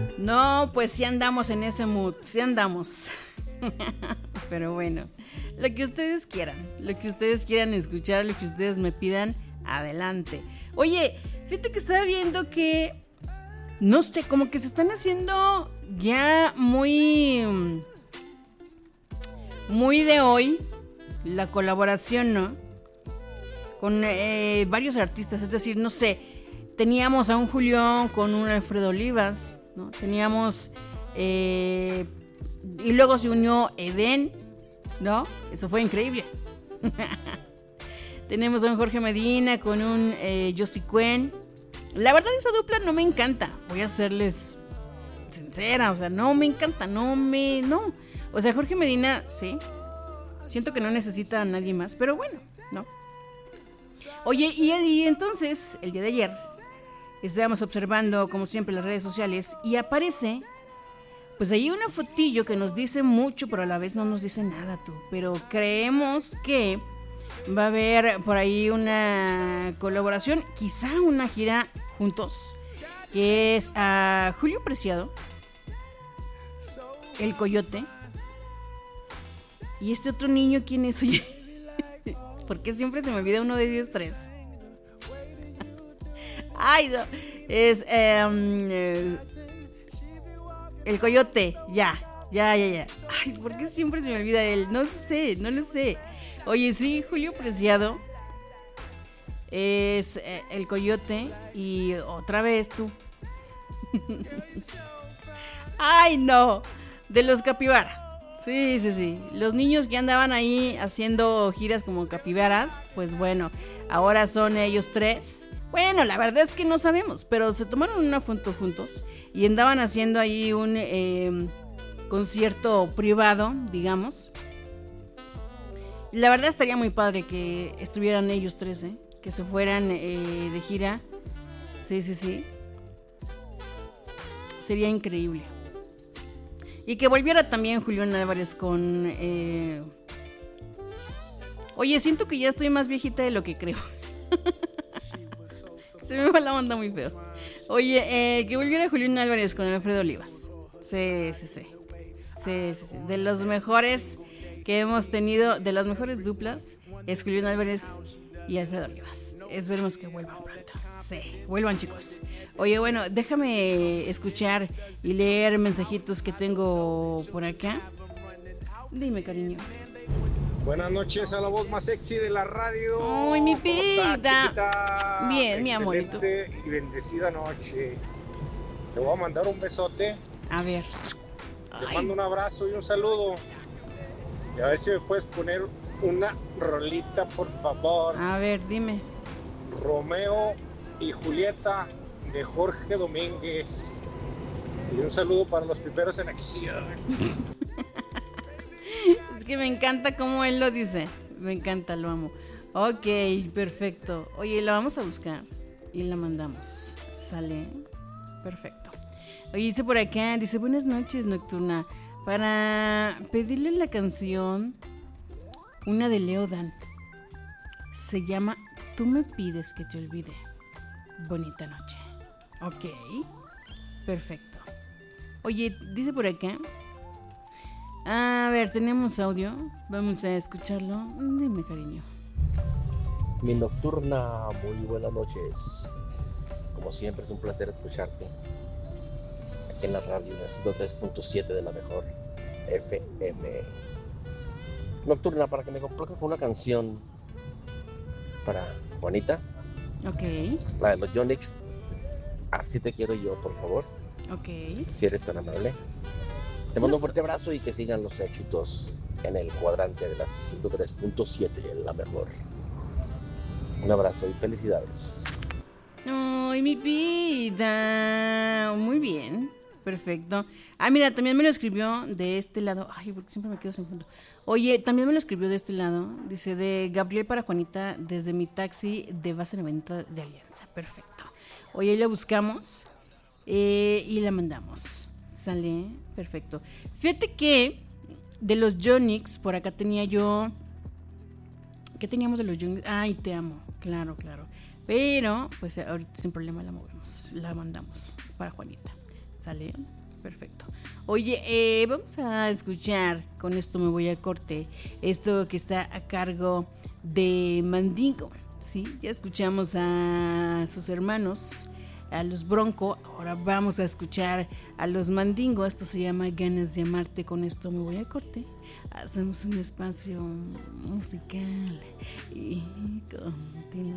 No, pues sí andamos en ese mood, sí andamos. Pero bueno, lo que ustedes quieran escuchar, lo que ustedes me pidan, adelante. Oye, fíjate que estaba viendo que, no sé, como que se están haciendo ya muy de hoy la colaboración, ¿no? Con varios artistas, es decir, no sé, teníamos a un Julián con un Alfredo Olivas, ¿no? Teníamos y luego se unió Eden, ¿no? Eso fue increíble. Tenemos a un Jorge Medina con un Josie Cuen. La verdad esa dupla no me encanta, voy a serles sincera, o sea, no me encanta, no. O sea, Jorge Medina, sí, siento que no necesita a nadie más, pero bueno, ¿no? Oye, y entonces, el día de ayer, estábamos observando, como siempre, las redes sociales, y aparece, pues ahí una fotillo que nos dice mucho, pero a la vez no nos dice nada, tú. Pero creemos que va a haber por ahí una colaboración, quizá una gira juntos, que es a Julio Preciado, El Coyote, y este otro niño, ¿quién es? Oye, ¿por qué siempre se me olvida uno de ellos tres? Ay, no. Es El Coyote, ya. Ay, ¿por qué siempre se me olvida él? No lo sé. Oye, sí, Julio Preciado es El Coyote y otra vez tú. Ay, no. De los Capibara. Sí. Los niños que andaban ahí haciendo giras como capibaras, pues bueno, ahora son ellos tres. Bueno, la verdad es que no sabemos, pero se tomaron una foto juntos y andaban haciendo ahí un concierto privado, digamos. La verdad estaría muy padre que estuvieran ellos tres, que se fueran de gira. Sí. Sería increíble. Y que volviera también Julián Álvarez con... Oye, siento que ya estoy más viejita de lo que creo. Se me va la onda muy feo. Oye, que volviera Julián Álvarez con Alfredo Olivas. Sí. De los mejores que hemos tenido, de las mejores duplas, es Julián Álvarez y Alfredo Olivas. Esperemos que vuelvan pronto. Sí, vuelvan, chicos. Oye, bueno, déjame escuchar y leer mensajitos que tengo por acá. Dime, cariño. Buenas noches a la voz más sexy de la radio. ¡Ay, mi vida! Bien, mi amorito. Excelente y bendecida noche. Te voy a mandar un besote. A ver. Te mando un abrazo y un saludo. Y a ver si me puedes poner una rolita, por favor. A ver, dime. Romeo y Julieta, de Jorge Domínguez. Y un saludo para los piperos en acción. Es que me encanta cómo él lo dice. Me encanta, lo amo. Ok, perfecto. Oye, la vamos a buscar y la mandamos. ¿Sale? Perfecto. Oye, dice por acá, dice, buenas noches, Nocturna. Para pedirle la canción, una de Leodan. Se llama Tú me pides que te olvide. Bonita noche. Ok, perfecto. Oye, dice por acá. A ver, tenemos audio. Vamos a escucharlo. Dime, cariño. Mi Nocturna, muy buenas noches. Como siempre es un placer escucharte aquí en la radio, en el 103.7 de la mejor FM. Nocturna, para que me complazcas con una canción para Juanita. Ok. La de los Yonix. Así te quiero yo, por favor. Ok. Si eres tan amable. Te mando un fuerte abrazo y que sigan los éxitos en el cuadrante de las 103.7, la mejor. Un abrazo y felicidades. Ay, mi vida. Muy bien. Perfecto. Ah, mira, también me lo escribió de este lado. Ay, porque siempre me quedo sin fondo. Oye, también me lo escribió de este lado. Dice, de Gabriel para Juanita, desde mi taxi de base 90 de Alianza. Perfecto. Oye, ahí la buscamos y la mandamos. Sale, perfecto. Fíjate que de los Yonix, por acá tenía yo... ¿Qué teníamos de los Yonix? Ay, te amo. Claro. Pero, pues ahorita sin problema la movemos. La mandamos para Juanita. ¿Sale? Perfecto. Oye, vamos a escuchar, con esto me voy a corte, esto que está a cargo de Mandingo, ¿sí? Ya escuchamos a sus hermanos, a los Bronco, ahora vamos a escuchar a los Mandingo, esto se llama Ganas de Amarte, con esto me voy a corte, hacemos un espacio musical y continuamos.